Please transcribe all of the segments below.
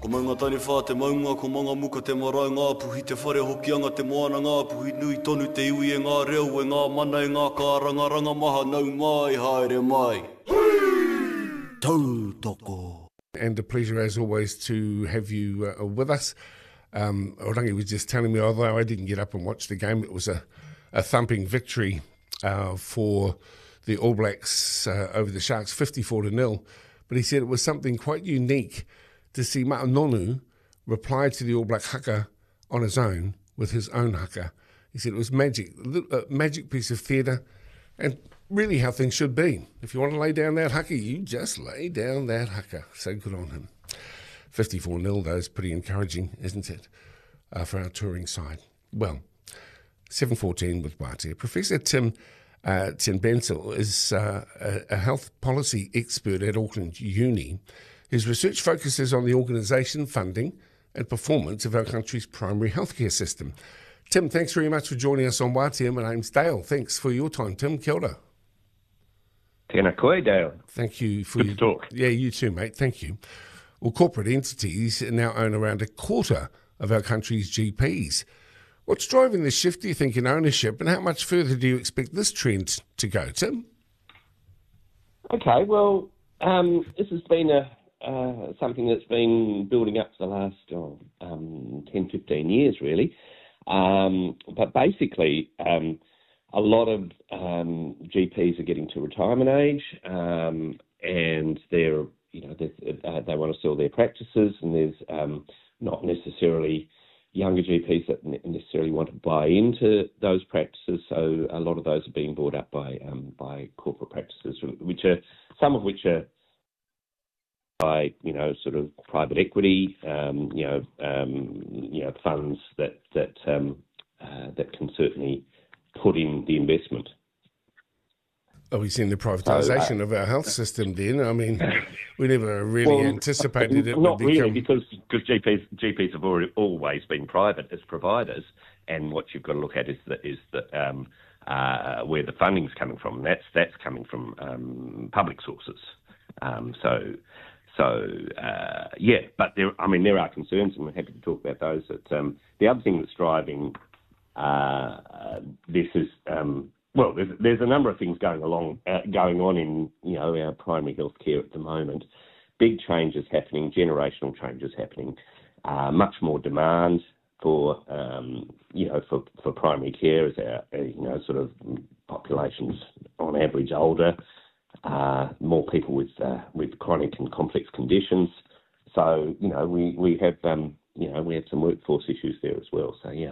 Ko maunga tani whā te maunga, ko manga muka te marae ngā puhi, te whare hokianga te moana ngā puhi, nui tonu te iwi e ngā reo, e ngā mana e ngā kāranga ranga maha, nau mai, haere mai. Tautoko. And a pleasure as always to have you with us. Orangi was just telling me, although I didn't get up and watch the game, it was a thumping victory for the All Blacks over the Sharks, 54-0. But he said it was something quite unique to see Ma'anonu reply to the All Black haka on his own with his own haka. He said it was magic, a magic piece of theatre, and really how things should be. If you want to lay down that haka, you just lay down that haka. So good on him. 54-0 though is pretty encouraging, isn't it, for our touring side. Well, 7:14 with Wātea. Professor Tim Bensel is a health policy expert at Auckland Uni. His research focuses on the organisation, funding and performance of our country's primary healthcare system. Tim, thanks very much for joining us on Wātea. My name's Dale. Thanks for your time, Tim. Kia ora. Tēnā koe, Dale. Thank you for Good to talk. Yeah, you too, mate. Thank you. Well, corporate entities now own around a quarter of our country's GPs. What's driving this shift, do you think, in ownership, and how much further do you expect this trend to go, Tim? Okay, well, this has been something that's been building up for the last 10, 15 years, really. But basically, a lot of GPs are getting to retirement age, and they want to sell their practices, and there's not necessarily younger GPs that necessarily want to buy into those practices. So a lot of those are being bought up by corporate practices, some of which are by sort of private equity, funds that can certainly put in the investment. Are we seeing the privatisation of our health system then? I mean, we never really anticipated it not would become... really, because GPs have always been private as providers, and what you've got to look at is where the funding's coming from. That's coming from public sources. But there are concerns, and we're happy to talk about those. The other thing that's driving this is there's a number of things going on in our primary health care at the moment. Big changes happening, generational changes happening, much more demand for primary care as our sort of populations on average older, more people with chronic and complex conditions. So we have some workforce issues there as well. So yeah.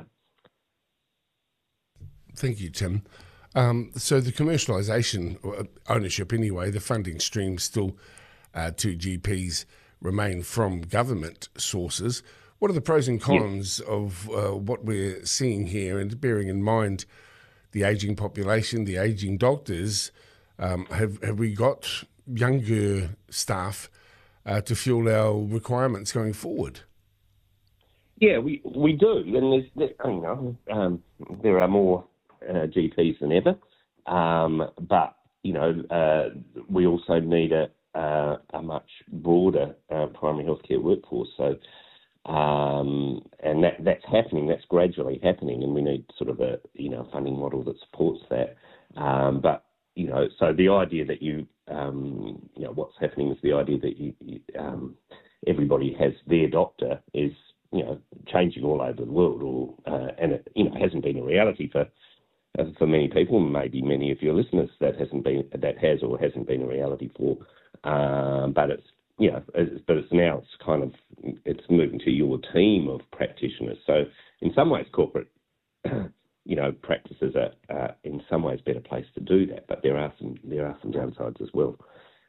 Thank you, Tim. So the commercialisation, ownership anyway, the funding stream still to GPs remain from government sources. What are the pros and cons of what we're seeing here, and bearing in mind the ageing population, the ageing doctors? Have we got younger staff to fuel our requirements going forward? Yeah, we do, and there are more GPs than ever, but we also need a much broader primary healthcare workforce. So, and that's happening. That's gradually happening, and we need sort of a funding model that supports that. But so the idea that what's happening is the idea that everybody has their doctor is changing all over the world, and it hasn't been a reality for many people, maybe many of your listeners, that has or hasn't been a reality for. But it's now it's moving to your team of practitioners. So in some ways, corporate practices are in some ways better placed to do that, but there are some downsides as well.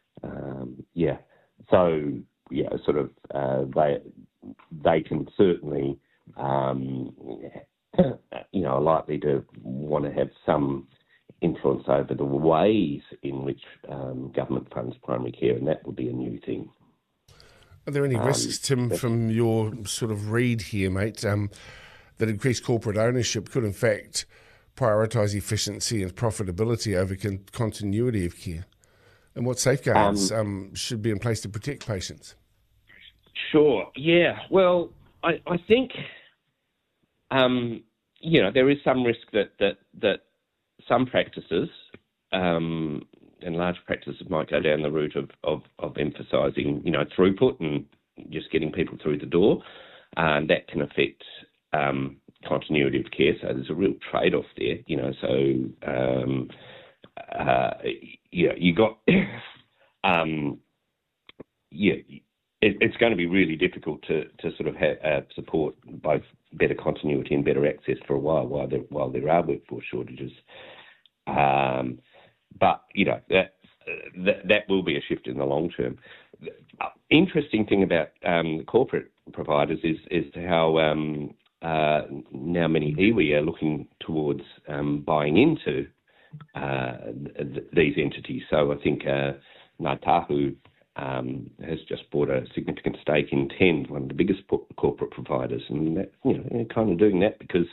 They can certainly are likely to want to have some influence over the ways in which government funds primary care, and that would be a new thing. Are there any risks, Tim, from your sort of read here, mate, that increased corporate ownership could in fact prioritise efficiency and profitability over continuity of care? And what safeguards should be in place to protect patients? Sure. Yeah. Well, I think, there is some risk that some practices and large practices might go down the route of emphasising, throughput and just getting people through the door, and that can affect continuity of care. So there's a real trade-off there, you got, it's going to be really difficult to sort of support both better continuity and better access for a while there are workforce shortages. But that will be a shift in the long term. Interesting thing about corporate providers is how now many iwi are looking towards buying into these entities. So I think Ngāi Tahu has just bought a significant stake in Tend, one of the biggest corporate providers, and that, they're kind of doing that because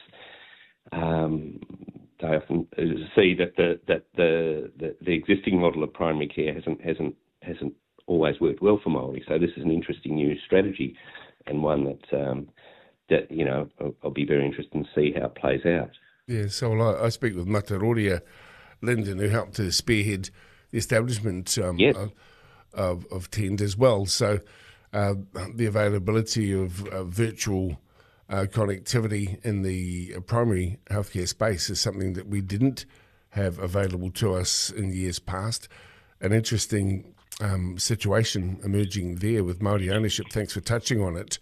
they often see that the existing model of primary care hasn't always worked well for Māori. So this is an interesting new strategy, and one that I'll be very interested to see how it plays out. Yeah, so I speak with Mataroria Linden, who helped to spearhead the establishment of Tend as well. So the availability of virtual connectivity in the primary healthcare space is something that we didn't have available to us in years past. An interesting situation emerging there with Māori ownership. Thanks for touching on it.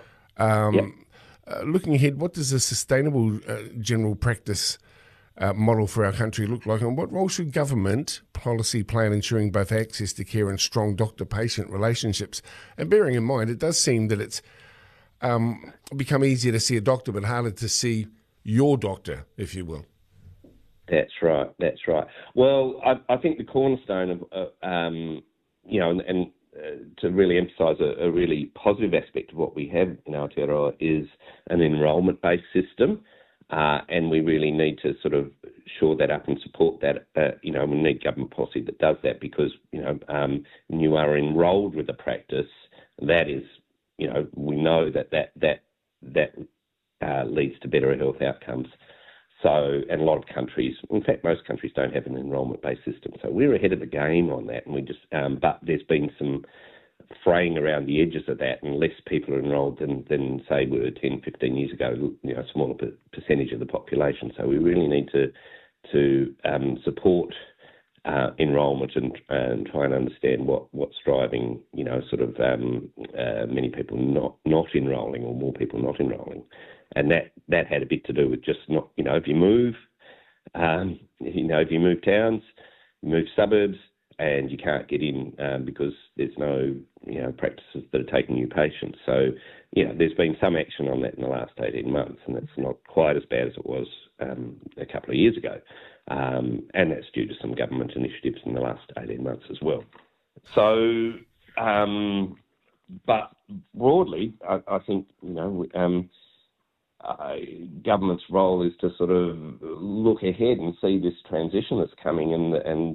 Looking ahead, what does a sustainable general practice model for our country look like, and what role should government policy play in ensuring both access to care and strong doctor-patient relationships? And bearing in mind, it does seem that it's become easier to see a doctor but harder to see your doctor, if you will. That's right. Well, I think the cornerstone of, to really emphasise a really positive aspect of what we have in Aotearoa is an enrolment-based system. And we really need to sort of shore that up and support that. We need government policy that does that, because, when you are enrolled with a practice, that is, we know that leads to better health outcomes. So, and a lot of countries, in fact, most countries don't have an enrolment-based system. So we're ahead of the game on that. And we just, but there's been some fraying around the edges of that, and less people are enrolled than say were 10, 15 years ago, a smaller percentage of the population. So we really need to support enrolment and try and understand what's driving, many people not enrolling, or more people not enrolling. And that had a bit to do with just not, if you move, if you move towns, you move suburbs, and you can't get in because there's no, practices that are taking new patients. So, there's been some action on that in the last 18 months, and it's not quite as bad as it was a couple of years ago. And that's due to some government initiatives in the last 18 months as well. So, but broadly, I think, government's role is to sort of look ahead and see this transition that's coming, and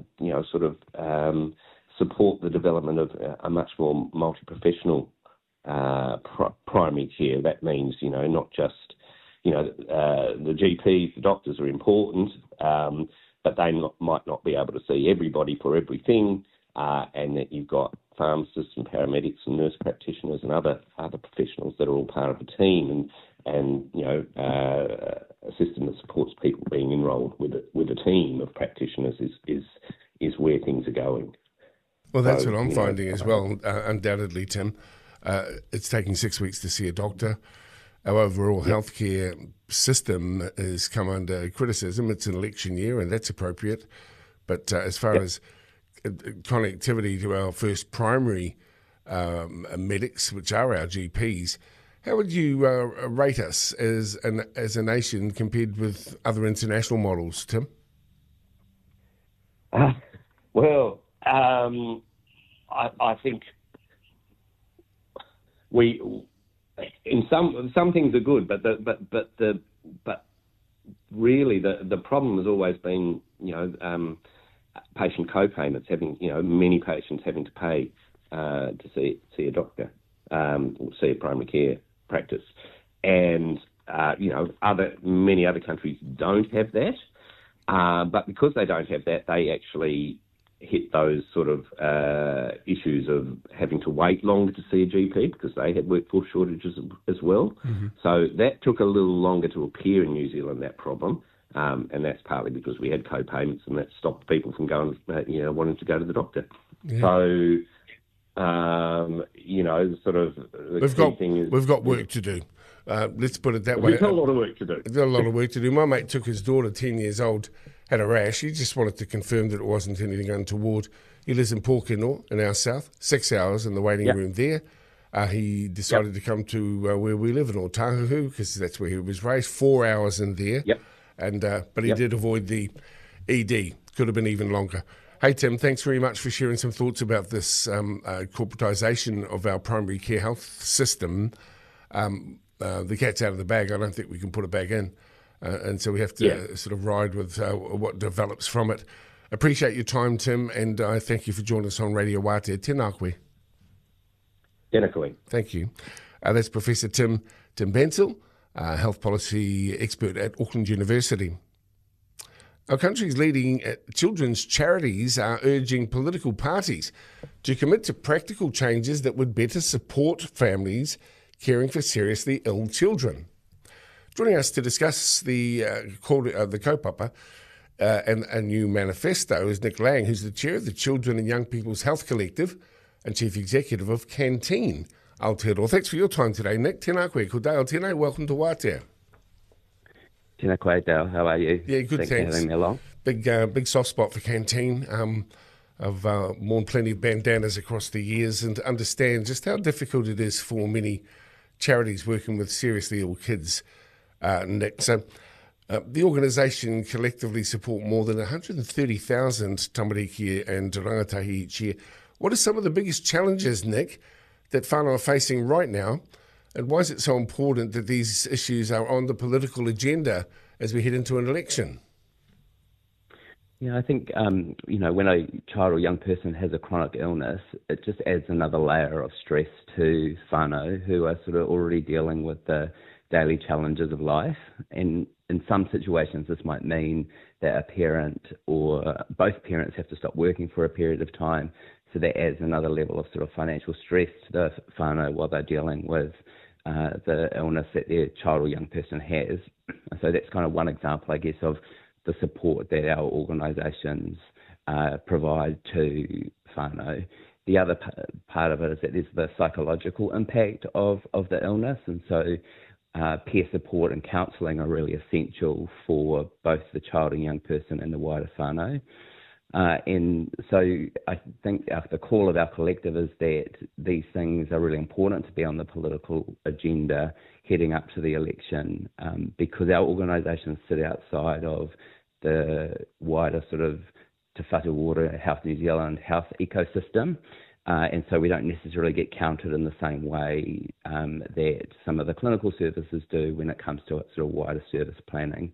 support the development of a much more multi-professional primary care. That means, not just, the GPs, the doctors are important, but they might not be able to see everybody for everything, and that you've got pharmacists and paramedics and nurse practitioners and other professionals that are all part of the team, and a system that supports people being enrolled with a team of practitioners is where things are going. Well, that's what I'm finding as well, undoubtedly, Tim. It's taking 6 weeks to see a doctor. Our overall healthcare system has come under criticism. It's an election year, and that's appropriate. But as far as connectivity to our first primary medics, which are our GPs, how would you rate us as a nation compared with other international models, Tim? I think we, in some things are good, but really the problem has always been patient co-payments, having many patients having to pay to see a doctor. see a primary care practice. And, many other countries don't have that. But because they don't have that, they actually hit those sort of issues of having to wait longer to see a GP because they had workforce shortages as well. Mm-hmm. So that took a little longer to appear in New Zealand, that problem. And that's partly because we had co-payments and that stopped people from going, wanting to go to the doctor. Yeah. So, sort of the thing is... We've got work to do. Let's put it that way. We've got a lot of work to do. We've got a lot of work to do. My mate took his daughter, 10 years old, had a rash. He just wanted to confirm that it wasn't anything untoward. He lives in Pōkeno in our south, 6 hours in the waiting room there. He decided to come to where we live in Otahuhu because that's where he was raised, 4 hours in there. Yep. And but he did avoid the ED. Could have been even longer. Hey, Tim, thanks very much for sharing some thoughts about this corporatisation of our primary care health system. The cat's out of the bag. I don't think we can put it back in. And so we have to sort of ride with what develops from it. Appreciate your time, Tim, and I thank you for joining us on Radio Wātea. Tēnā koe. Tēnā koe. Thank you. That's Professor Tim Bansal, health policy expert at Auckland University. Our country's leading children's charities are urging political parties to commit to practical changes that would better support families caring for seriously ill children. Joining us to discuss the kaupapa and a new manifesto is Nick Lang, who's the chair of the Children and Young People's Health Collective and chief executive of Canteen Aotearoa. Thanks for your time today, Nick. Tēnā koe, ko Dale tēnā, welcome to Wātea. Tēnā koe, Dale. How are you? Yeah, good, thanks. For having me along. Big soft spot for Canteen. I've worn plenty of bandanas across the years and understand just how difficult it is for many charities working with seriously ill kids, Nick. So the organisation collectively support more than 130,000 tamariki and rangatahi each year. What are some of the biggest challenges, Nick, that whānau are facing right now, and why is it so important that these issues are on the political agenda as we head into an election? Yeah, I think, when a child or young person has a chronic illness, it just adds another layer of stress to whānau who are sort of already dealing with the daily challenges of life. And in some situations, this might mean that a parent or both parents have to stop working for a period of time. So that adds another level of sort of financial stress to the whānau while they're dealing with the illness that their child or young person has. So that's kind of one example, I guess, of the support that our organisations provide to whānau. The other part of it is that there's the psychological impact of the illness, and so peer support and counselling are really essential for both the child and young person and the wider whānau. And so I think the call of our collective is that these things are really important to be on the political agenda heading up to the election, because our organisations sit outside of the wider sort of Te Whatu Ora, Health New Zealand health ecosystem, and so we don't necessarily get counted in the same way that some of the clinical services do when it comes to sort of wider service planning.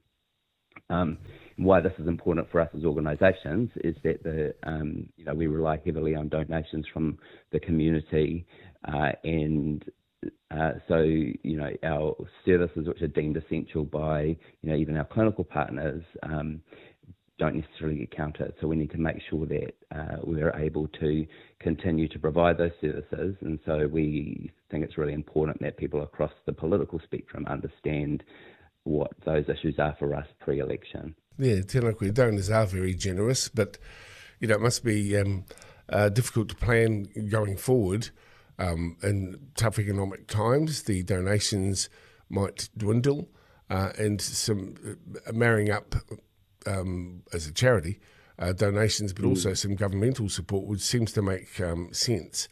Why this is important for us as organisations is that we rely heavily on donations from the community, and so our services, which are deemed essential by even our clinical partners, don't necessarily get counted. So we need to make sure that we're able to continue to provide those services, and so we think it's really important that people across the political spectrum understand what those issues are for us pre-election. Yeah, tēnā koe, donors are very generous, but it must be difficult to plan going forward. In tough economic times, the donations might dwindle, and some marrying up as a charity donations, but also some governmental support, which seems to make sense.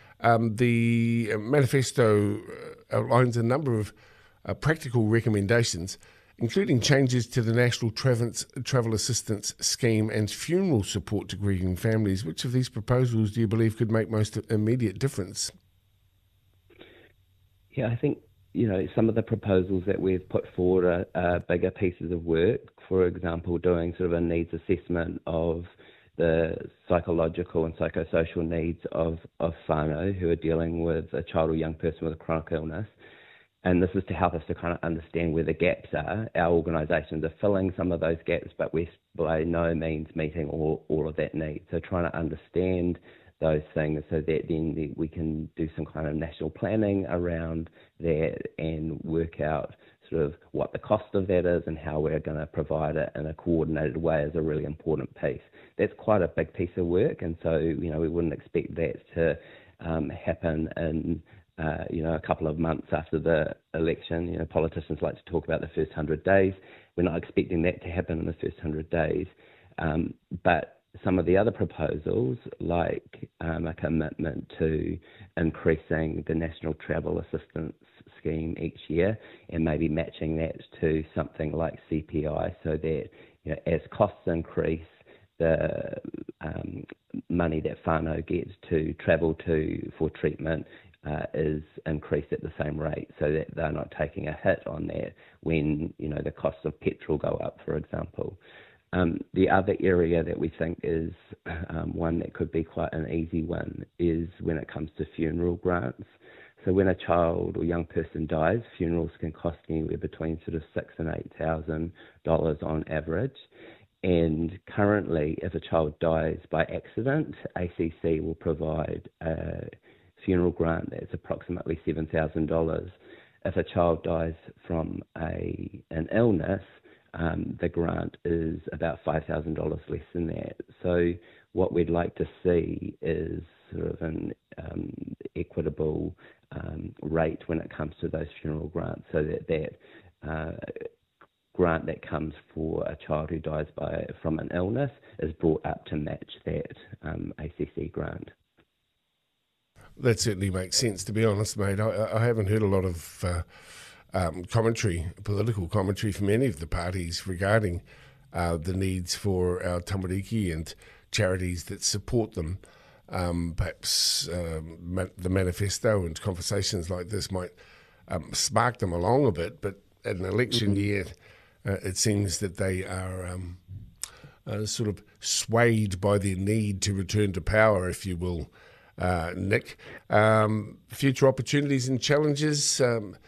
The manifesto outlines a number of practical recommendations, including changes to the National Travel Assistance Scheme and funeral support to grieving families. Which of these proposals do you believe could make most immediate difference? Yeah, I think, some of the proposals that we've put forward are bigger pieces of work. For example, doing sort of a needs assessment of the psychological and psychosocial needs of whānau who are dealing with a child or young person with a chronic illness. And this is to help us to kind of understand where the gaps are. Our organisations are filling some of those gaps, but we're by no means meeting all of that need. So trying to understand those things so that then we can do some kind of national planning around that and work out sort of what the cost of that is and how we're going to provide it in a coordinated way is a really important piece. That's quite a big piece of work, and so, we wouldn't expect that to happen in a couple of months after the election. Politicians like to talk about the first 100 days. We're not expecting that to happen in the first 100 days. But some of the other proposals, like a commitment to increasing the National Travel Assistance Scheme each year and maybe matching that to something like CPI so that, as costs increase, the money that whānau gets to travel for treatment is increased at the same rate, so that they're not taking a hit on that when the costs of petrol go up, for example. The other area that we think is one that could be quite an easy one is when it comes to funeral grants. So when a child or young person dies, funerals can cost anywhere between sort of $6,000 and $8,000 on average. And currently, if a child dies by accident, ACC will provide a funeral grant that's approximately $7,000. If a child dies from an illness, the grant is about $5,000 less than that. So what we'd like to see is sort of an equitable rate when it comes to those funeral grants, so that grant that comes for a child who dies from an illness is brought up to match that ACC grant. That certainly makes sense, to be honest, mate. I haven't heard a lot of political commentary from any of the parties regarding the needs for our tamariki and charities that support them. Perhaps the manifesto and conversations like this might spark them along a bit, but at an election year, it seems that they are sort of swayed by their need to return to power, if you will, Nick. Future opportunities and challenges,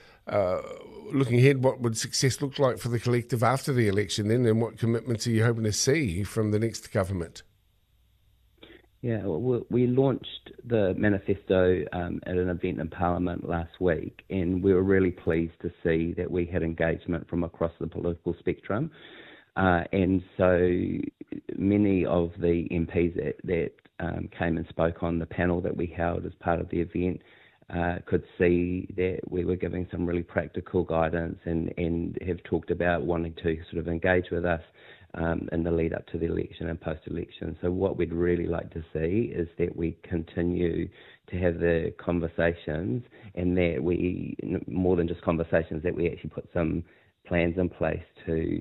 looking ahead, what would success look like for the collective after the election then, and what commitments are you hoping to see from the next government? Yeah, we launched the manifesto at an event in Parliament last week, and we were really pleased to see that we had engagement from across the political spectrum. And so many of the MPs that came and spoke on the panel that we held as part of the event could see that we were giving some really practical guidance and have talked about wanting to sort of engage with us in the lead up to the election and post-election. So what we'd really like to see is that we continue to have the conversations, and that we, more than just conversations, that we actually put some plans in place to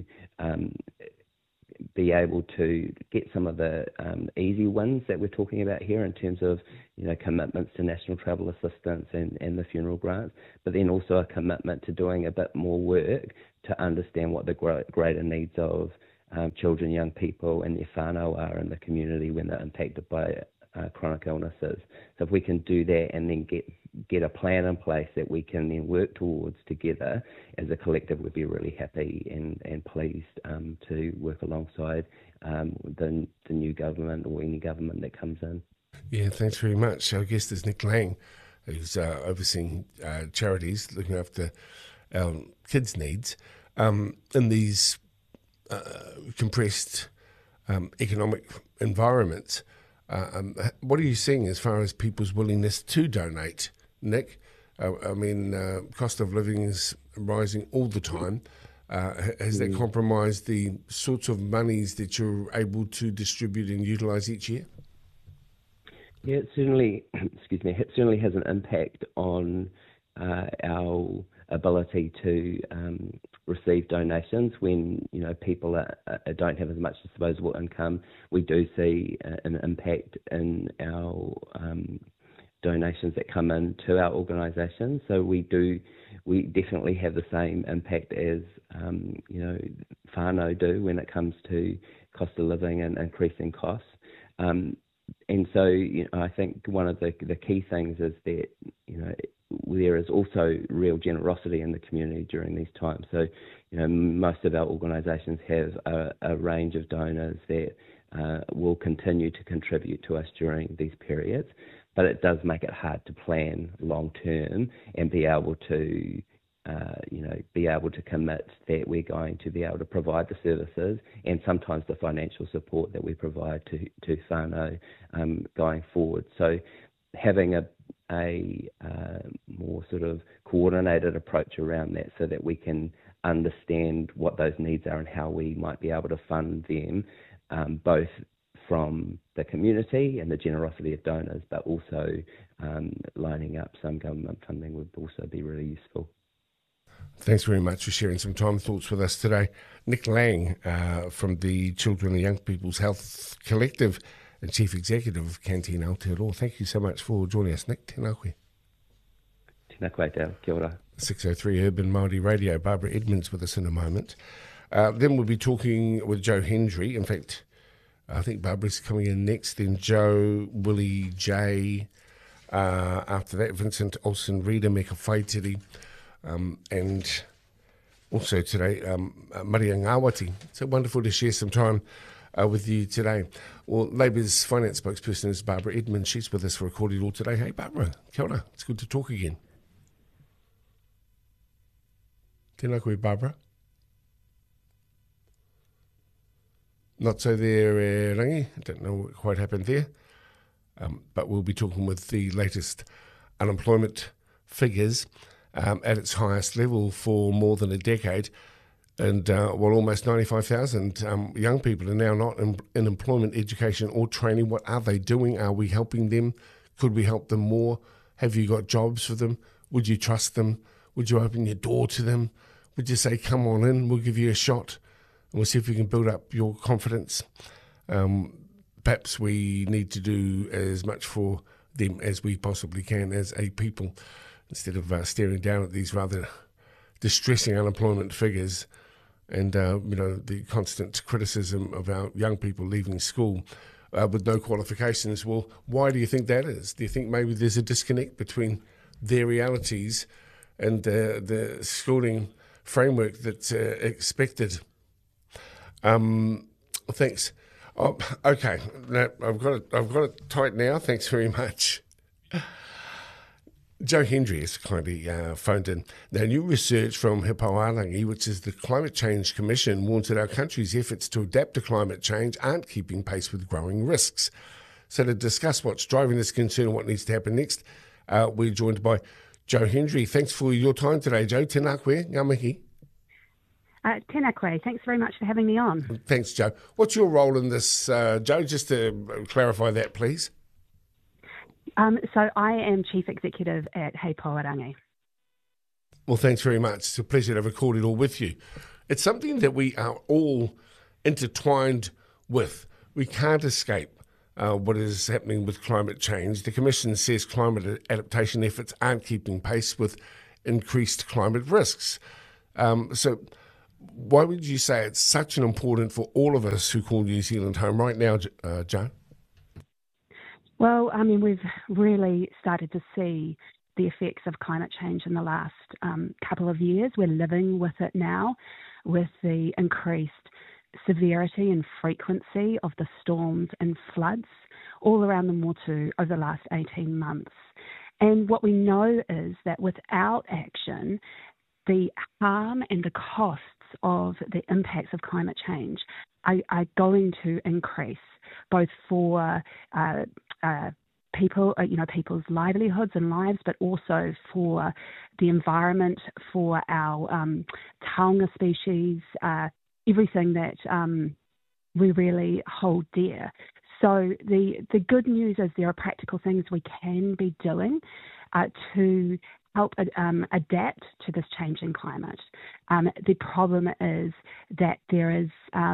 be able to get some of the easy wins that we're talking about here in terms of, commitments to national travel assistance and the funeral grants, but then also a commitment to doing a bit more work to understand what the greater needs of children, young people and their whānau are in the community when they're impacted by chronic illnesses. So if we can do that and then get a plan in place that we can then work towards together as a collective, we'd be really happy and pleased to work alongside the new government or any government that comes in. Yeah, thanks very much. Our guest is Nick Lang, who's overseeing charities looking after our kids' needs in these compressed economic environments. What are you seeing as far as people's willingness to donate, Nick? Cost of living is rising all the time. Has that compromised the sorts of monies that you're able to distribute and utilise each year? Yeah, it certainly, it certainly has an impact on our ability to receive donations when people don't have as much disposable income. We do see an impact in our donations that come in to our organisation. So we definitely have the same impact as whānau do when it comes to cost of living and increasing costs. And so, I think one of the key things is that, there is also real generosity in the community during these times. So, most of our organisations have a range of donors that will continue to contribute to us during these periods, but it does make it hard to plan long term and be able to commit that we're going to be able to provide the services and sometimes the financial support that we provide to whānau going forward. So having a more sort of coordinated approach around that so that we can understand what those needs are and how we might be able to fund them, both from the community and the generosity of donors, but also lining up some government funding would also be really useful. Thanks very much for sharing some time thoughts with us today. Nick Lang from the Children and Young People's Health Collective and Chief Executive of Canteen Aotearoa. Thank you so much for joining us, Nick. Tēnā koe. Tēnā koe, Dale. Kia ora. 603 Urban Māori Radio. Barbara Edmonds with us in a moment. Then we'll be talking with Joe Hendry. In fact, I think Barbara's coming in next, then Joe, Willie, Jay. After that, Vincent Olsen, Rita Meka Whaitiri. And also today, Maria Ngawati. So wonderful to share some time with you today. Well, Labour's finance spokesperson is Barbara Edmonds. She's with us for a kōrero today. Hey, Barbara, kia ora. It's good to talk again. Tēnā koe, Barbara. Not so there, Rangi. I don't know what quite happened there. But we'll be talking with the latest unemployment figures at its highest level for more than a decade. And almost 95,000 young people are now not in employment, education or training. What are they doing? Are we helping them? Could we help them more? Have you got jobs for them? Would you trust them? Would you open your door to them? Would you say, come on in, we'll give you a shot, and we'll see if we can build up your confidence? Perhaps we need to do as much for them as we possibly can as a people, instead of staring down at these rather distressing unemployment figures and the constant criticism of our young people leaving school with no qualifications. Well, why do you think that is? Do you think maybe there's a disconnect between their realities and the schooling framework that's expected? Thanks. Oh, okay, now, I've got it tight now. Thanks very much. Joe Hendry has kindly phoned in. Now, new research from He Pauarangi, which is the Climate Change Commission, warns that our country's efforts to adapt to climate change aren't keeping pace with growing risks. So to discuss what's driving this concern and what needs to happen next, we're joined by Joe Hendry. Thanks for your time today, Joe. Tēnā koe, ngā mihi. Tēnā koe. Thanks very much for having me on. Thanks, Joe. What's your role in this, Joe? Just to clarify that, please. So I am Chief Executive at He Pauarangi. Well, thanks very much. It's a pleasure to have recorded all with you. It's something that we are all intertwined with. We can't escape what is happening with climate change. The Commission says climate adaptation efforts aren't keeping pace with increased climate risks. So why would you say it's such an important for all of us who call New Zealand home right now, Joe? Well, I mean, we've really started to see the effects of climate change in the last couple of years. We're living with it now, with the increased severity and frequency of the storms and floods all around the Motu over the last 18 months. And what we know is that without action, the harm and the costs of the impacts of climate change are going to increase, both for people, people's livelihoods and lives, but also for the environment, for our taonga species, everything that we really hold dear. So the good news is there are practical things we can be doing to help adapt to this changing climate. The problem is that there is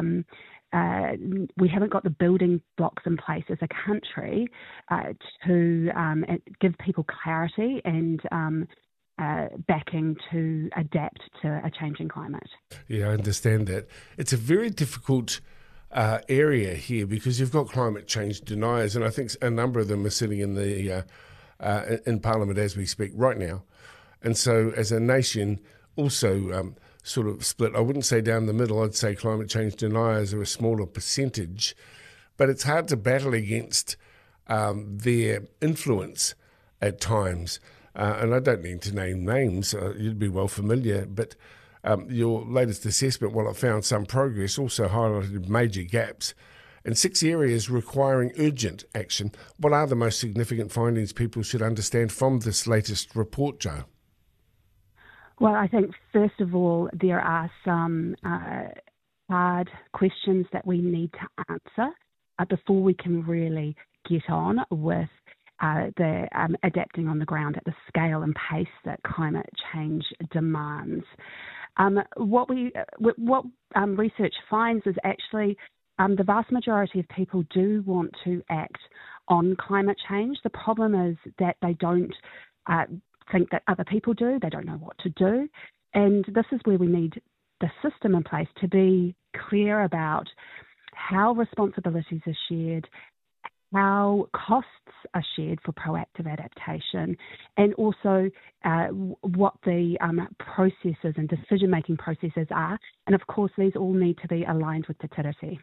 we haven't got the building blocks in place as a country to give people clarity and backing to adapt to a changing climate. Yeah, I understand that. It's a very difficult area here, because you've got climate change deniers, and I think a number of them are sitting in the in Parliament as we speak right now. And so as a nation, also sort of split, I wouldn't say down the middle, I'd say climate change deniers are a smaller percentage, but it's hard to battle against their influence at times. And I don't need to name names, you'd be well familiar, but your latest assessment, while it found some progress, also highlighted major gaps and 6 areas requiring urgent action. What are the most significant findings people should understand from this latest report, Jo? Well, I think, first of all, there are some hard questions that we need to answer before we can really get on with the adapting on the ground at the scale and pace that climate change demands. What research finds is actually the vast majority of people do want to act on climate change. The problem is that they don't think that other people do. They don't know what to do. And this is where we need the system in place to be clear about how responsibilities are shared, how costs are shared for proactive adaptation, and also what the processes and decision-making processes are. And of course, these all need to be aligned with Te Tiriti.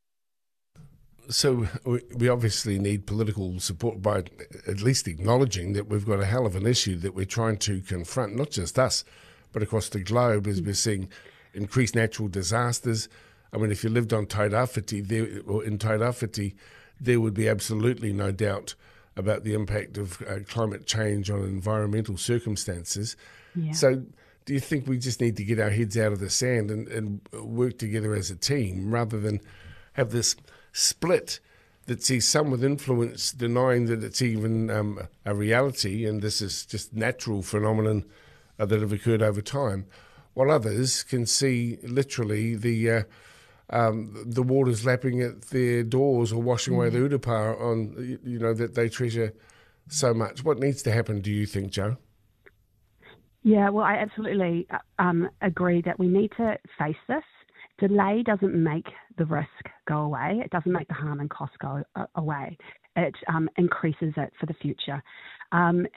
So we obviously need political support by at least acknowledging that we've got a hell of an issue that we're trying to confront, not just us, but across the globe, as we're seeing increased natural disasters. I mean, if you lived on Tairāwhiti, in Tairāwhiti, there would be absolutely no doubt about the impact of climate change on environmental circumstances. Yeah. So do you think we just need to get our heads out of the sand and work together as a team rather than have this split that sees some with influence denying that it's even a reality and this is just natural phenomenon that have occurred over time, while others can see literally the waters lapping at their doors or washing away the urupā on, that they treasure so much? What needs to happen, do you think, Jo? Yeah, well, I absolutely agree that we need to face this. Delay doesn't make the risk go away. It doesn't make the harm and cost go away. It increases it for the future. And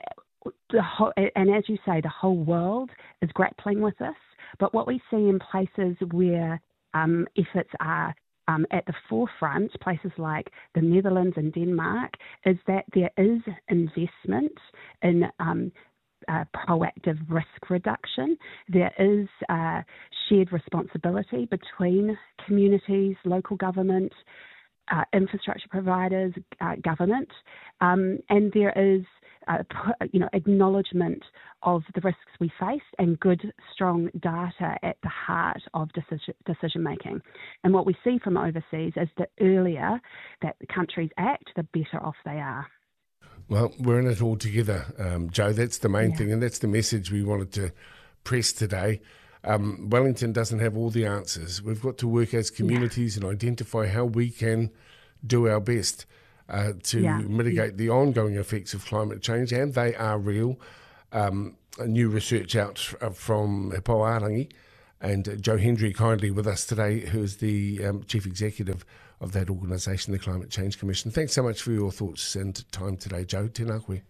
as you say, the whole world is grappling with this. But what we see in places where efforts are at the forefront, places like the Netherlands and Denmark, is that there is investment in proactive risk reduction. There is shared responsibility between communities, local government, infrastructure providers, government, and there is acknowledgement of the risks we face and good, strong data at the heart of decision making. And what we see from overseas is the earlier that the countries act, the better off they are. Well, we're in it all together, Jo. That's the main thing, and that's the message we wanted to press today. Wellington doesn't have all the answers. We've got to work as communities and identify how we can do our best to mitigate the ongoing effects of climate change, and they are real. New research out from He Pouarangi, and Jo Hendry kindly with us today, who is the Chief Executive of that organisation, the Climate Change Commission. Thanks so much for your thoughts and time today, Jo. Tēnā koe.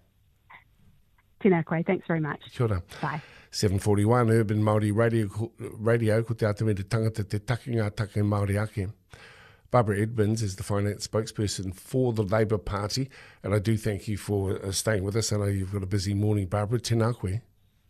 Tēnā koe. Thanks very much. Kia ora. Bye. 741 Urban Māori Radio, ko te atamere tangata te take ngā take Māori ake. Barbara Edmonds is the finance spokesperson for the Labour Party, and I do thank you for staying with us. I know you've got a busy morning, Barbara. Tēnā koe.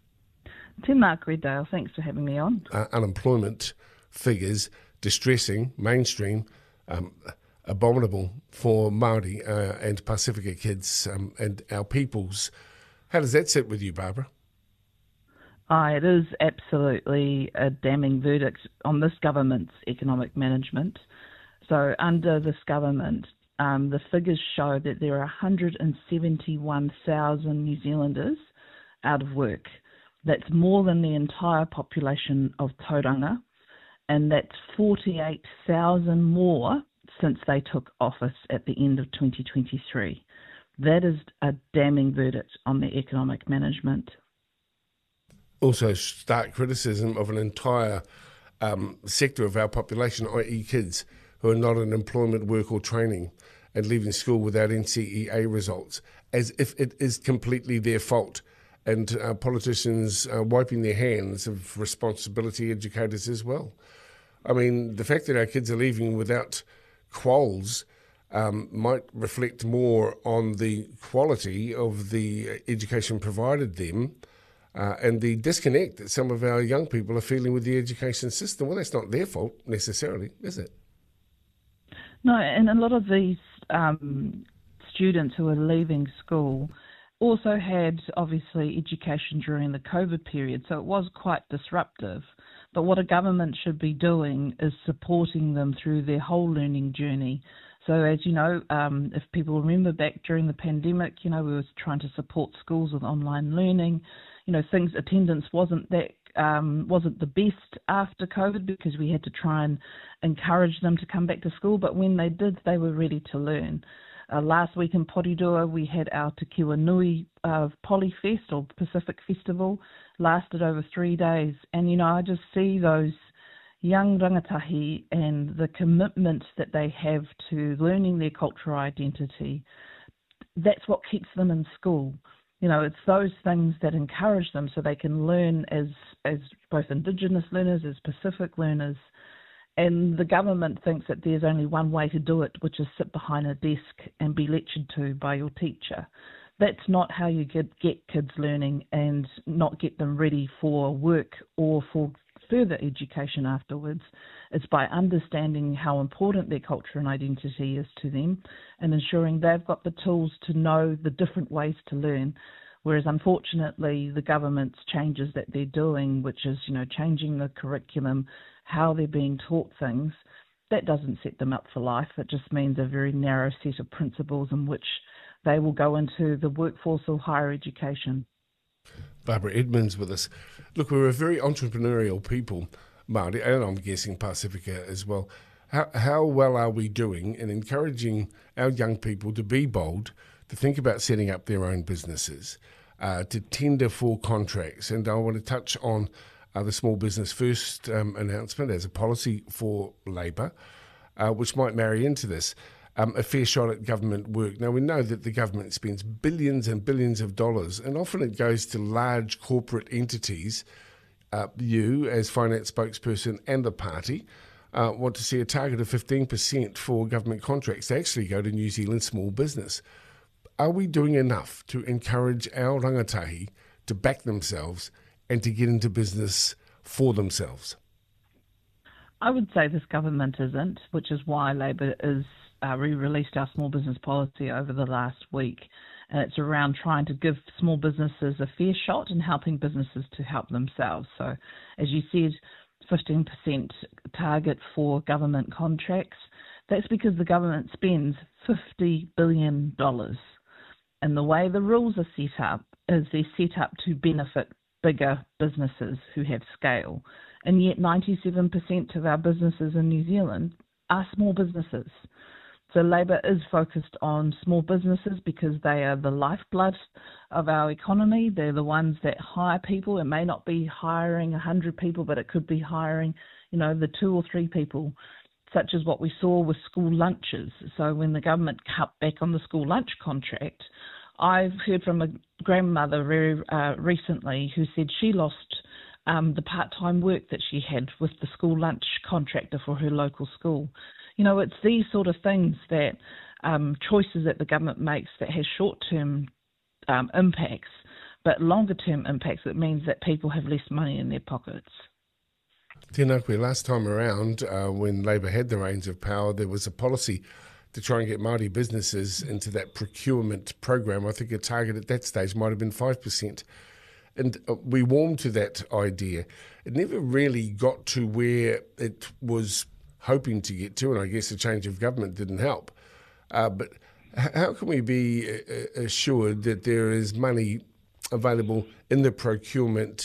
Tēnā koe, Dale. Thanks for having me on. Unemployment figures, distressing, mainstream, abominable for Māori and Pasifika kids and our peoples. How does that sit with you, Barbara? It is absolutely a damning verdict on this government's economic management. So under this government, the figures show that there are 171,000 New Zealanders out of work. That's more than the entire population of Tauranga, and that's 48,000 more since they took office at the end of 2023. That is a damning verdict on their economic management. Also stark criticism of an entire sector of our population, i.e. kids, who are not in employment, work or training and leaving school without NCEA results, as if it is completely their fault, and politicians wiping their hands of responsibility, educators as well. I mean, the fact that our kids are leaving without quals might reflect more on the quality of the education provided them and the disconnect that some of our young people are feeling with the education system. Well, that's not their fault necessarily, is it? No, and a lot of these students who are leaving school also had, obviously, education during the COVID period, so it was quite disruptive. But what a government should be doing is supporting them through their whole learning journey. So as you know, if people remember back during the pandemic, we were trying to support schools with online learning. Attendance wasn't the best after COVID because we had to try and encourage them to come back to school. But when they did, they were ready to learn. Last week in Porirua, we had our Te Kiwanui Polyfest or Pacific Festival, lasted over 3 days. And, I just see those young rangatahi and the commitment that they have to learning their cultural identity. That's what keeps them in school. It's those things that encourage them so they can learn as both Indigenous learners, as Pacific learners. And the government thinks that there's only one way to do it, which is sit behind a desk and be lectured to by your teacher. That's not how you get kids learning and not get them ready for work or for further education afterwards. It's by understanding how important their culture and identity is to them and ensuring they've got the tools to know the different ways to learn. Whereas, unfortunately, the government's changes that they're doing, which is, changing the curriculum, how they're being taught things, that doesn't set them up for life. It just means a very narrow set of principles in which they will go into the workforce or higher education. Barbara Edmonds with us. Look, we're a very entrepreneurial people, Māori, and I'm guessing Pasifika as well. How well are we doing in encouraging our young people to be bold, to think about setting up their own businesses, to tender for contracts? And I want to touch on the Small Business First announcement as a policy for Labour, which might marry into this. A fair shot at government work. Now, we know that the government spends billions and billions of dollars, and often it goes to large corporate entities. You, as finance spokesperson and the party, want to see a target of 15% for government contracts to actually go to New Zealand small business. Are we doing enough to encourage our rangatahi to back themselves and to get into business for themselves? I would say this government isn't, which is why Labour is we released our small business policy over the last week, and it's around trying to give small businesses a fair shot and helping businesses to help themselves. So, as you said, 15% target for government contracts. That's because the government spends $50 billion. And the way the rules are set up is they're set up to benefit bigger businesses who have scale. And yet 97% of our businesses in New Zealand are small businesses. So Labour is focused on small businesses because they are the lifeblood of our economy. They're the ones that hire people. It may not be hiring 100 people, but it could be hiring, the 2 or 3 people, such as what we saw with school lunches. So when the government cut back on the school lunch contract, I've heard from a grandmother very recently who said she lost the part-time work that she had with the school lunch contractor for her local school. It's these sort of things that choices that the government makes that has short-term impacts, but longer-term impacts that means that people have less money in their pockets. Tēnā koe, last time around, when Labour had the reins of power, there was a policy to try and get Māori businesses into that procurement program. I think a target at that stage might have been 5%. And we warmed to that idea. It never really got to where it was hoping to get to, and I guess a change of government didn't help. But how can we be assured that there is money available in the procurement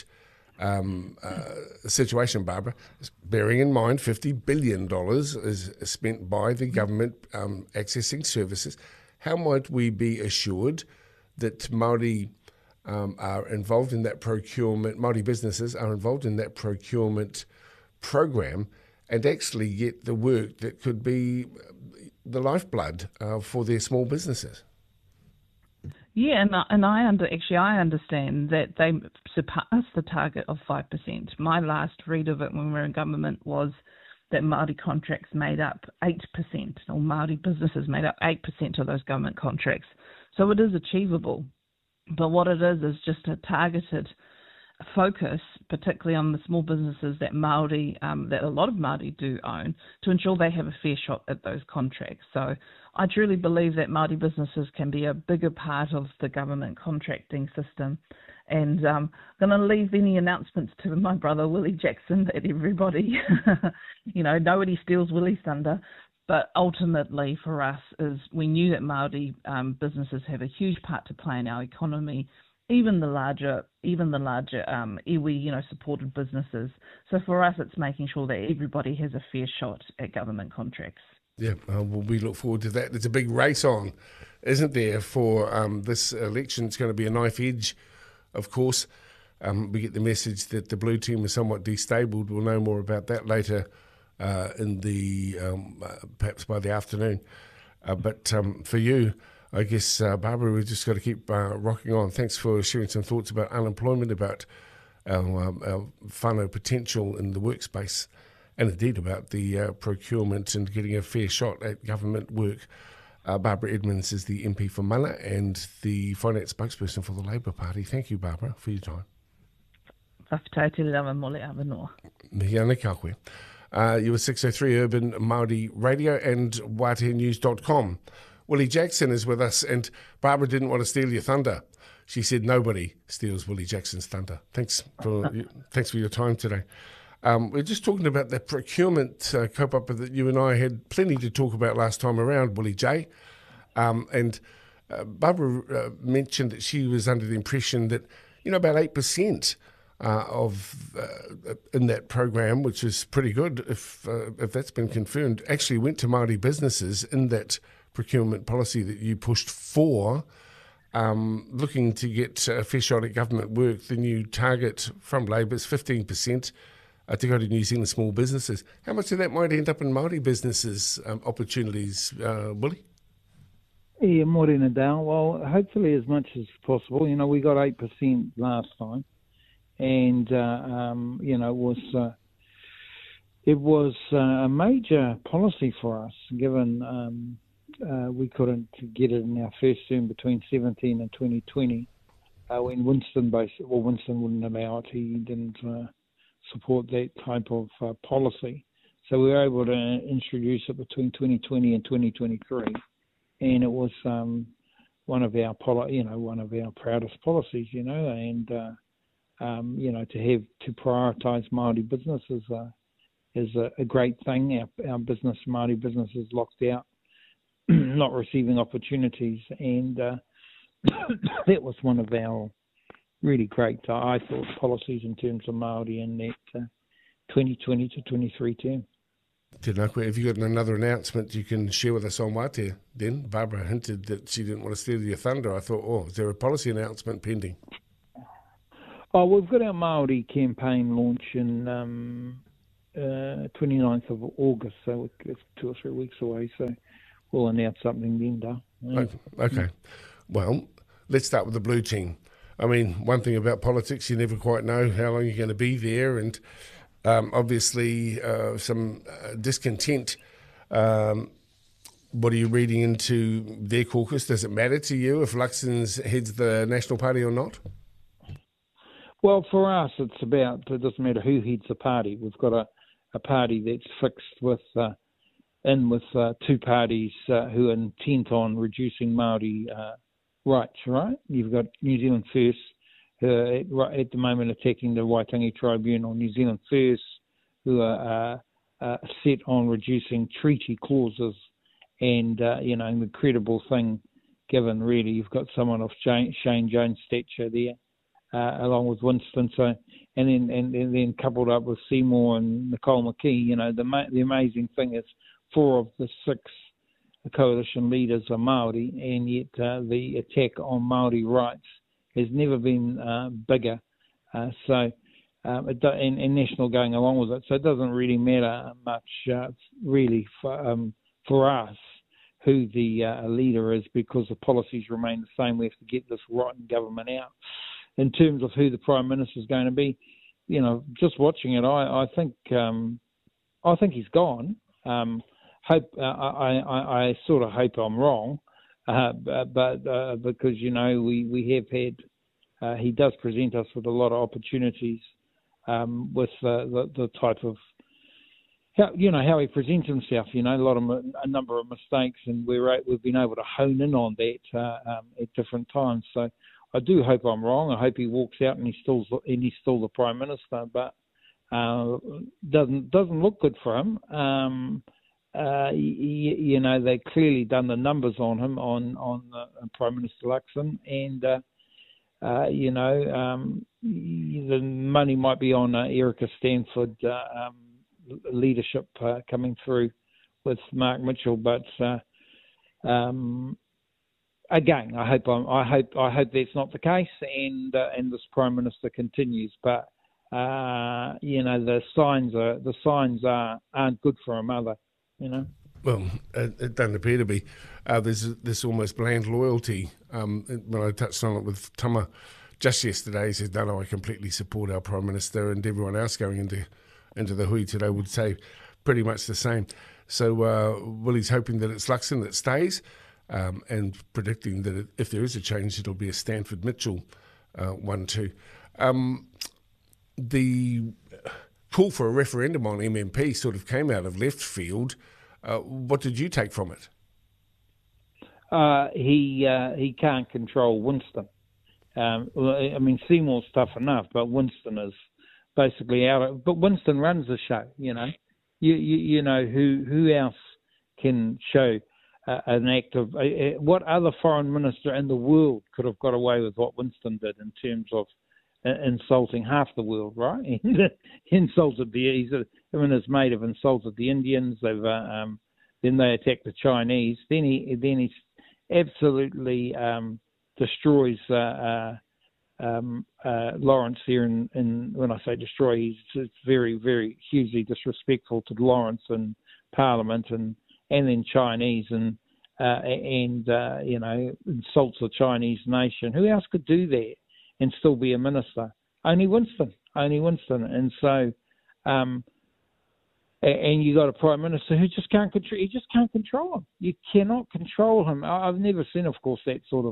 situation, Barbara, bearing in mind $50 billion is spent by the government accessing services? How might we be assured that Māori are involved in that procurement, Māori businesses are involved in that procurement program, and actually get the work that could be the lifeblood for their small businesses. Yeah, and I understand that they surpassed the target of 5%. My last read of it when we were in government was that Māori contracts made up 8%, or Māori businesses made up 8% of those government contracts. So it is achievable. But what it is just a targeted focus, particularly on the small businesses that Māori, that a lot of Māori do own, to ensure they have a fair shot at those contracts. So I truly believe that Māori businesses can be a bigger part of the government contracting system. And I'm going to leave any announcements to my brother, Willie Jackson, that everybody, nobody steals Willie's thunder. But ultimately for us is we knew that Māori businesses have a huge part to play in our economy, even the larger iwi, supported businesses. So for us, it's making sure that everybody has a fair shot at government contracts. Yeah, we look forward to that. There's a big race on, isn't there, for this election? It's going to be a knife edge, of course. We get the message that the blue team is somewhat destabled. We'll know more about that later in the perhaps by the afternoon. But for you, I guess, Barbara, we've just got to keep rocking on. Thanks for sharing some thoughts about unemployment, about our whānau potential in the workspace, and indeed about the procurement and getting a fair shot at government work. Barbara Edmonds is the MP for Mana and the finance spokesperson for the Labour Party. Thank you, Barbara, for your time. Mihiana Kakwe. You were 603 Urban Māori Radio and WateNews.com. Willie Jackson is with us, and Barbara didn't want to steal your thunder. She said nobody steals Willie Jackson's thunder. Thanks for your time today. We're just talking about that procurement kaupapa that you and I had plenty to talk about last time around, Willie J. And Barbara mentioned that she was under the impression that, about 8% in that program, which is pretty good if that's been confirmed, actually went to Māori businesses in that procurement policy that you pushed for, looking to get a fair shot at government work. The new target from Labour is 15% to go to New Zealand small businesses. How much of that might end up in Māori businesses opportunities, Willie? Yeah, morena down. Well, hopefully as much as possible. We got 8% last time, and it was a major policy for us, given we couldn't get it in our first term between 17 and 2020 when Winston wouldn't allow it. He didn't support that type of policy. So we were able to introduce it between 2020 and 2023, and it was one of our proudest policies, and to prioritise Māori businesses is a great thing. Our Māori businesses locked out, not receiving opportunities, and that was one of our really great, I thought, policies in terms of Māori in that 2020 to 23 term. Tinakwe, have you got another announcement you can share with us on Wate then? Barbara hinted that she didn't want to steal your thunder. I thought, is there a policy announcement pending? Oh, we've got our Māori campaign launch in 29th of August, so it's 2 or 3 weeks away, so we'll announce something then, Okay. Well, let's start with the blue team. I mean, one thing about politics, you never quite know how long you're going to be there, and obviously some discontent. What are you reading into their caucus? Does it matter to you if Luxon's heads the National Party or not? Well, for us, it doesn't matter who heads the party. We've got a party that's fixed with two parties who are intent on reducing Māori rights, right? You've got New Zealand First, at the moment attacking the Waitangi Tribunal. New Zealand First, who are set on reducing treaty clauses, and the incredible thing, given really you've got someone of Shane Jones' stature there, along with Winston. So, and then coupled up with Seymour and Nicole McKee. The amazing thing is 4 of the 6 coalition leaders are Māori, and yet the attack on Māori rights has never been bigger. So and National going along with it. So it doesn't really matter much, really, for us who the leader is, because the policies remain the same. We have to get this rotten government out. In terms of who the Prime Minister is going to be, just watching it, I think he's gone. I sort of hope I'm wrong, but because we have had, he does present us with a lot of opportunities with the type of how he presents himself. A number of mistakes, and we've been able to hone in on that at different times. So I do hope I'm wrong. I hope he walks out and he's still the Prime Minister, but doesn't look good for him. They've clearly done the numbers on him on Prime Minister Luxon, and the money might be on Erica Stanford leadership coming through with Mark Mitchell, but again, I hope that's not the case, and this Prime Minister continues. But the signs aren't good for him, are they? Well, it doesn't appear to be. There's this almost bland loyalty. When I touched on it with Tama just yesterday, he said, no, I completely support our Prime Minister, and everyone else going into the hui today would say pretty much the same. So Willie's hoping that it's Luxon that stays, and predicting that if there is a change, it'll be a Stanford Mitchell 1-2. The call for a referendum on MMP sort of came out of left field. What did you take from it? He can't control Winston. Seymour's tough enough, but Winston is basically out. But Winston runs the show. You know who else can show an act of what other foreign minister in the world could have got away with what Winston did in terms of insulting half the world, right? He insulted his mate have insulted the Indians. They've then they attacked the Chinese. Then he absolutely destroys Lawrence here. In when I say destroy, it's very, very hugely disrespectful to Lawrence and Parliament and then Chinese and insults the Chinese nation. Who else could do that and still be a minister? Only Winston. And so, and you got a Prime Minister who just can't control. You just can't control him. You cannot control him. I've never seen, of course, that sort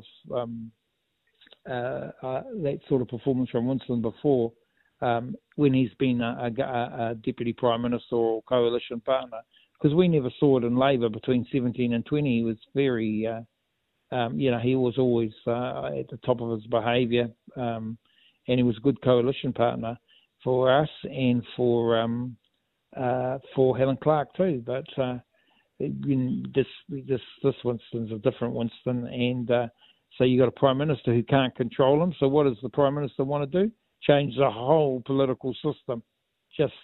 of performance from Winston before, when he's been a deputy Prime Minister or coalition partner. Because we never saw it in Labor between 17 and 20. He was very, he was always at the top of his behaviour, and he was a good coalition partner for us and for Helen Clark too. But this Winston's a different Winston, and so you got a Prime Minister who can't control him. So what does the Prime Minister want to do? Change the whole political system. Just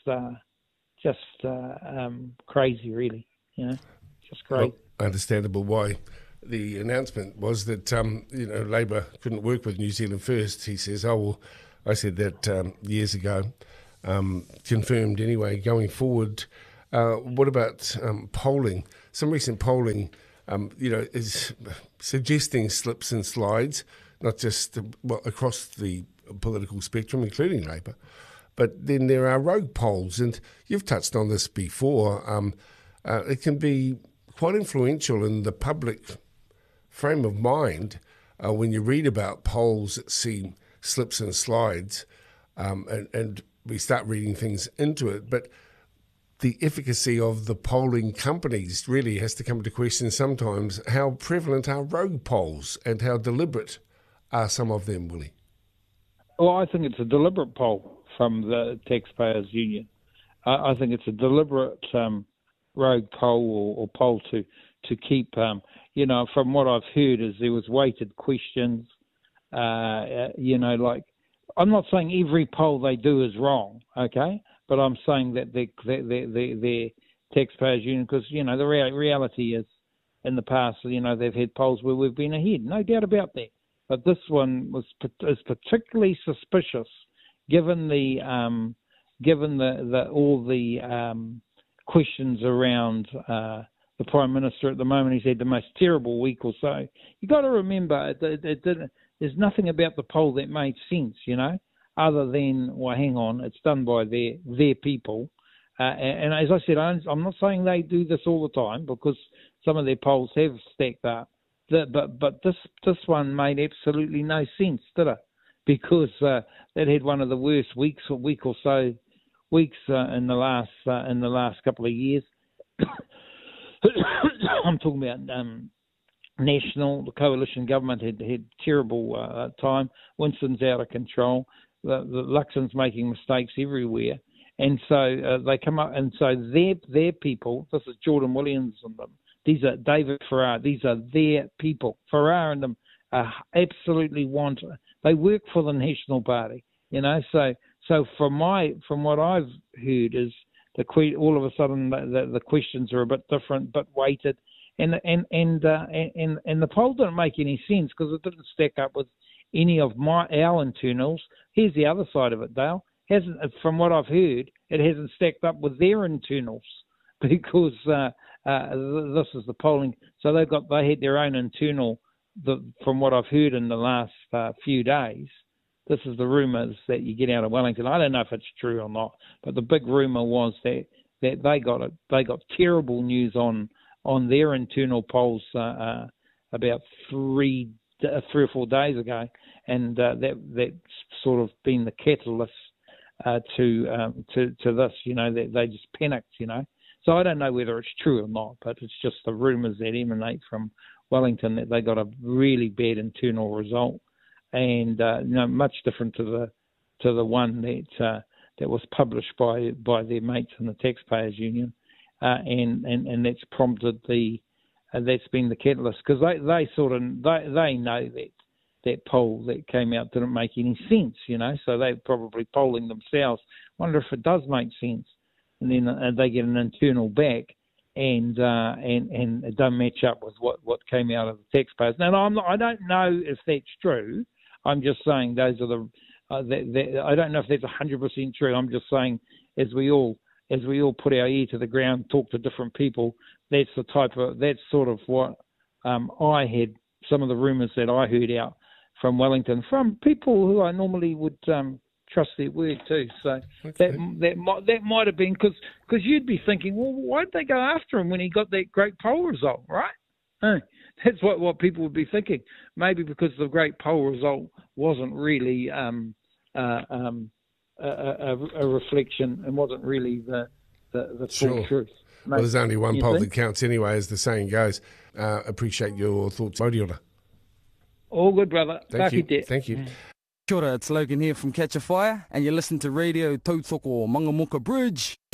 crazy, really. Just crazy. Well, understandable why the announcement was that Labor couldn't work with New Zealand First. He says, "Oh well, I said that years ago." Confirmed anyway. Going forward, what about polling? Some recent polling, is suggesting slips and slides, not just across the political spectrum, including Labor. But then there are rogue polls, and you've touched on this before. It can be quite influential in the public frame of mind when you read about polls that see slips and slides, and we start reading things into it. But the efficacy of the polling companies really has to come into question sometimes. How prevalent are rogue polls, and how deliberate are some of them, Willie? Well, I think it's a deliberate poll from the Taxpayers Union. I think it's a deliberate rogue poll or poll to keep, from what I've heard is there was weighted questions, I'm not saying every poll they do is wrong, okay? But I'm saying that the Taxpayers Union, because, the reality is in the past, they've had polls where we've been ahead, no doubt about that. But this one is particularly suspicious given the all the questions around the Prime Minister at the moment. He's had the most terrible week or so. You got to remember, there's nothing about the poll that made sense, other than, well, hang on, it's done by their people. And as I said, I'm not saying they do this all the time, because some of their polls have stacked up. But this one made absolutely no sense, did it? Because it had one of the worst weeks in the last couple of years. I'm talking about the coalition government had terrible time. Winston's out of control. The Luxon's making mistakes everywhere, and so they come up, and so their people. This is Jordan Williams and them. These are David Farrar. These are their people. Farrar and them absolutely they work for the National Party, So from what I've heard is all of a sudden the questions are a bit different, but weighted, and the poll didn't make any sense because it didn't stack up with any of our internals. Here's the other side of it, Dale. From what I've heard, it hasn't stacked up with their internals because this is the polling. So they had their own internal. From what I've heard in the last few days, this is the rumours that you get out of Wellington. I don't know if it's true or not, but the big rumour was that they got terrible news on their internal polls about 3 or 4 days ago, and that's sort of been the catalyst to this. That they just panicked. So I don't know whether it's true or not, but it's just the rumours that emanate from Wellington that they got a really bad internal result, and much different to the one that was published by their mates in the Taxpayers Union, and that's prompted that's been the catalyst, because they know that poll that came out didn't make any sense, so they're probably polling themselves. Wonder if it does make sense, and then they get an internal back. And it doesn't match up with what came out of the taxpayers. Now, I don't know if that's true. I'm just saying those are I don't know if that's 100% true. I'm just saying as we all put our ear to the ground, talk to different people, that's sort of what I had, some of the rumours that I heard out from Wellington, from people who I normally would trust their word too. So okay. that might have been because you'd be thinking, well, why'd they go after him when he got that great poll result, right? That's what people would be thinking. Maybe because the great poll result wasn't really a reflection and wasn't really the full truth. Well, there's only one poll that counts anyway, as the saying goes. Appreciate your thoughts, Modiona. All good, brother. Thank you. Thank you. Kia ora, it's Logan here from Catch a Fire, and you're listening to Radio Tautoko Mangamuka Bridge.